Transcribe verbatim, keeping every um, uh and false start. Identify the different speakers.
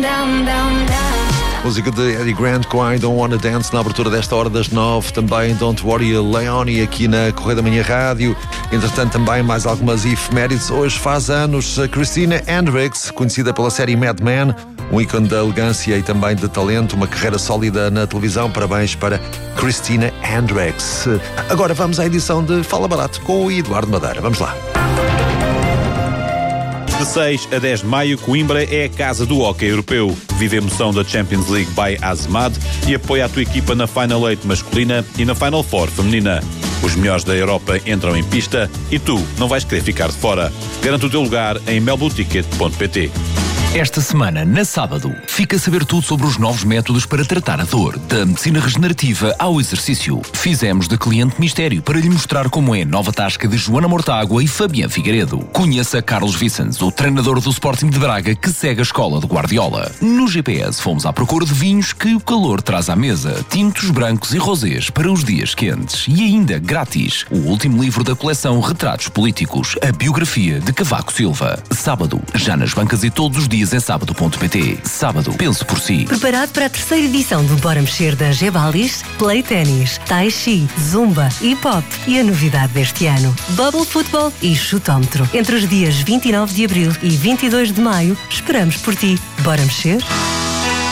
Speaker 1: down, down, down.
Speaker 2: Música de Eddie Grant com I Don't Wanna Dance na abertura desta hora das nove. Também Don't Worry Leone aqui na Correio da Manhã Rádio. Entretanto, também mais algumas efemérides. Hoje faz anos a Christina Hendricks, conhecida pela série Mad Men, um ícone da elegância e também de talento, uma carreira sólida na televisão. Parabéns para Christina Hendricks. Agora vamos à edição de Fala Barato com o Eduardo Madeira. Vamos lá.
Speaker 3: De seis a dez de maio, Coimbra é a casa do hóquei europeu. Vive a emoção da Champions League by Azemad e apoia a tua equipa na Final oito masculina e na Final Four feminina. Os melhores da Europa entram em pista e tu não vais querer ficar de fora. Garante o teu lugar em melboticket ponto pt.
Speaker 4: Esta semana, na sábado, fica a saber tudo sobre os novos métodos para tratar a dor, da medicina regenerativa ao exercício. Fizemos de cliente mistério para lhe mostrar como é a nova tasca de Joana Mortágua e Fabián Figueiredo. Conheça Carlos Vicens, o treinador do Sporting de Braga que segue a escola de Guardiola. No G P S fomos à procura de vinhos que o calor traz à mesa, tintos brancos e rosés para os dias quentes. E ainda, grátis, o último livro da coleção Retratos Políticos, a biografia de Cavaco Silva. Sábado, já nas bancas e todos os dias em sábado ponto pt. Sábado, pense por si.
Speaker 5: Preparado para a terceira edição do Bora Mexer da Gebalis? Play Tennis, Tai Chi, Zumba, Hip Hop e a novidade deste ano, Bubble Football e Chutómetro. Entre os dias vinte e nove de abril e vinte e dois de maio, esperamos por ti. Bora Mexer?